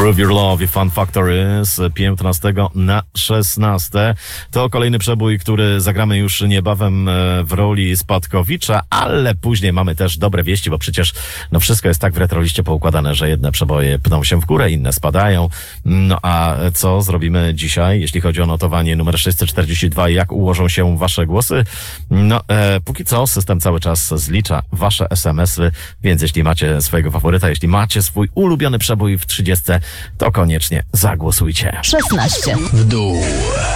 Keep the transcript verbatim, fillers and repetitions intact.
Prove Your Love i Fun Factory z piętnastego na szesnaste. To kolejny przebój, który zagramy już niebawem w roli Spadkowicza, ale później mamy też dobre wieści, bo przecież no wszystko jest tak w retroliście poukładane, że jedne przeboje pną się w górę, inne spadają. No a co zrobimy dzisiaj, jeśli chodzi o notowanie numer sześćset czterdzieści dwa i jak ułożą się wasze głosy? No, e, póki co system cały czas zlicza wasze es em esy, więc jeśli macie swojego faworyta, jeśli macie swój ulubiony przebój w trzydziestce, to koniecznie zagłosujcie. szesnaście w dół.